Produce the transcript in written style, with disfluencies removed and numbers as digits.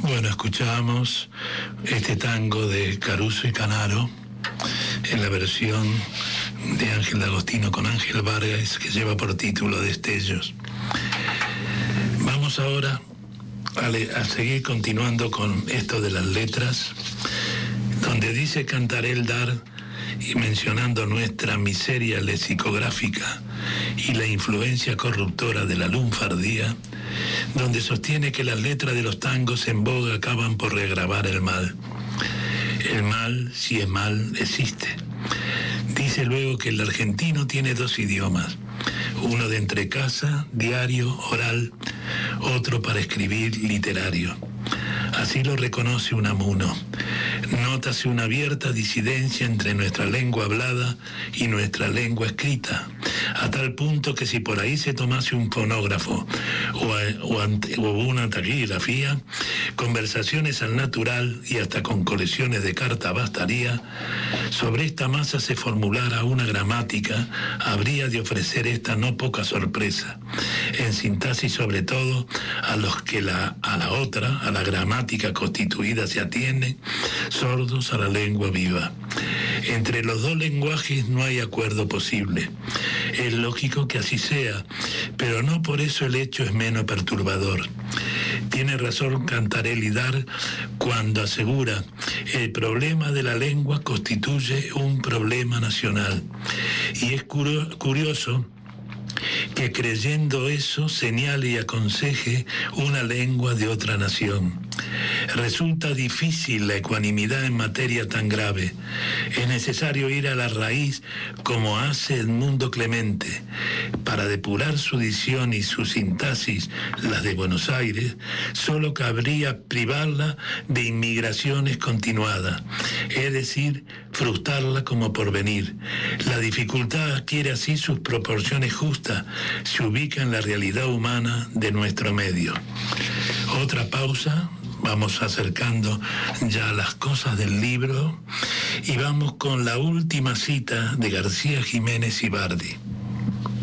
Bueno, escuchamos este tango de Caruso y Canaro en la versión de Ángel D'Agostino con Ángel Vargas, que lleva por título Destellos. Vamos ahora a seguir continuando con esto de las letras, donde dice Cantaré el dar, y mencionando nuestra miseria lexicográfica y la influencia corruptora de la lunfardía, donde sostiene que las letras de los tangos en boga acaban por reagravar el mal. El mal, si es mal, existe. Dice luego que el argentino tiene dos idiomas, uno de entrecasa, diario, oral, otro para escribir, literario. Así lo reconoce Unamuno. Nótase una abierta disidencia entre nuestra lengua hablada y nuestra lengua escrita, a tal punto que si por ahí se tomase un fonógrafo o una taquigrafía, conversaciones al natural y hasta con colecciones de cartas bastaría, sobre esta masa se formulara una gramática, habría de ofrecer esta no poca sorpresa, en sintaxis sobre todo a los que a la gramática constituida se atienden, sordos a la lengua viva. Entre los dos lenguajes no hay acuerdo posible. Es lógico que así sea, pero no por eso el hecho es menos perturbador. Tiene razón Cantaré Lidar cuando asegura: el problema de la lengua constituye un problema nacional. Y es curioso que creyendo eso señale y aconseje una lengua de otra nación. Resulta difícil la ecuanimidad en materia tan grave. Es necesario ir a la raíz como hace Edmundo Clemente. Para depurar su dicción y su sintaxis, las de Buenos Aires, solo cabría privarla de inmigraciones continuadas, es decir, frustrarla como porvenir. La dificultad adquiere así sus proporciones justas, se ubica en la realidad humana de nuestro medio. Otra pausa. Vamos acercando ya las cosas del libro y vamos con la última cita de García Jiménez y Bardi.